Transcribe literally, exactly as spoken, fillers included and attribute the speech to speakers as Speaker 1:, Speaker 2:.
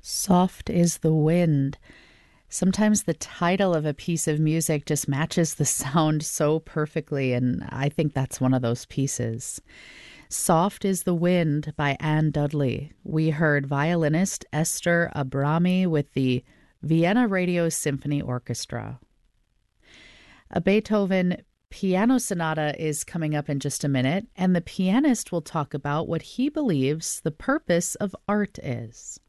Speaker 1: Soft is the wind. Sometimes the title of a piece of music just matches the sound so perfectly, and I think that's one of those pieces. Soft is the Wind by Anne Dudley. We heard violinist Esther Abrami with the Vienna Radio Symphony Orchestra. A Beethoven piano sonata is coming up in just a minute, and the pianist will talk about what he believes the purpose of art is.